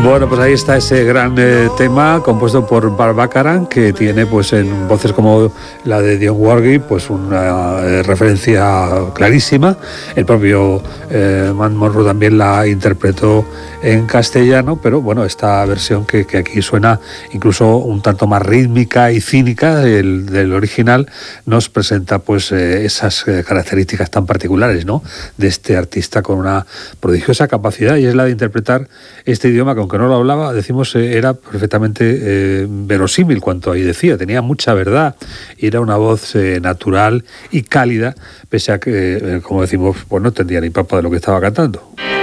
Bueno, pues ahí está ese gran tema compuesto por Burt Bacharach, que tiene pues en voces como la de Dionne Warwick pues una referencia clarísima. El propio Matt Monro también la interpretó en castellano, pero bueno, esta versión que aquí suena incluso un tanto más rítmica y cínica del original, nos presenta pues esas características tan particulares, ¿no?, de este artista con una prodigiosa capacidad, y es la de interpretar este idioma que, aunque no lo hablaba, decimos, era perfectamente verosímil cuanto ahí decía, tenía mucha verdad, y era una voz natural y cálida, pese a que, como decimos, pues no entendía ni papa de lo que estaba cantando.